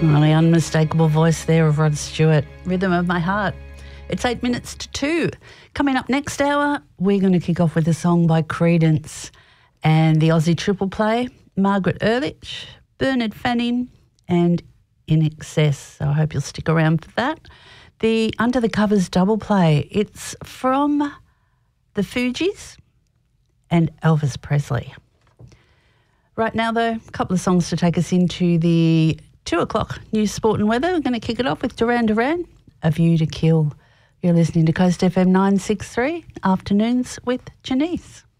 Oh, the unmistakable voice there of Rod Stewart, Rhythm of My Heart. It's 8 minutes to 2. Coming up next hour, we're going to kick off with a song by Creedence and the Aussie Triple Play, Margaret Ehrlich, Bernard Fanning and In Excess. So I hope you'll stick around for that. The Under the Covers double play, it's from the Fugees and Elvis Presley. Right now, though, a couple of songs to take us into the 2 o'clock news, sport and weather. We're going to kick it off with Duran Duran, A View to Kill. You're listening to Coast FM 963, Afternoons with Janice.